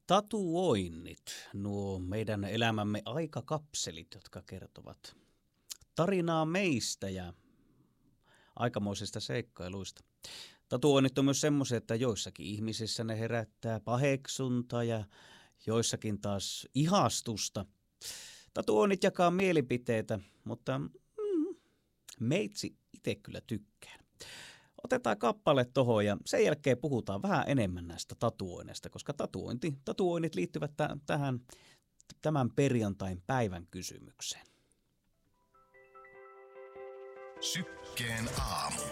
Tatuoinnit, nuo meidän elämämme aikakapselit, jotka kertovat tarinaa meistä ja aikamoisista seikkailuista. Tatuoinnit on myös semmoisia, että joissakin ihmisissä ne herättää paheksuntaa ja joissakin taas ihastusta. Tatuoinnit jakaa mielipiteitä, mutta meitsi itse kyllä tykkään. Otetaan kappale tohon ja sen jälkeen puhutaan vähän enemmän näistä tatuoinneista, koska tatuoinnit liittyvät tähän tämän perjantain päivän kysymykseen. Sykkeen aamu.